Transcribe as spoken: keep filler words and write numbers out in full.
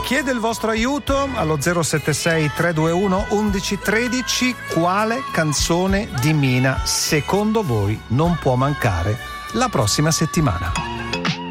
chiede il vostro aiuto allo zero sette sei tre due uno undici tredici. Quale canzone di Mina secondo voi non può mancare la prossima settimana?